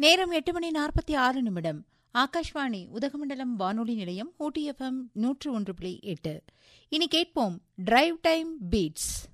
நேரம் 8:46. ஆகாஷ்வாணி உதகமண்டலம் வானொலி நிலையம் ஊட்டி FM 101.8. இனி கேட்போம் டிரைவ் டைம் பீட்ஸ்.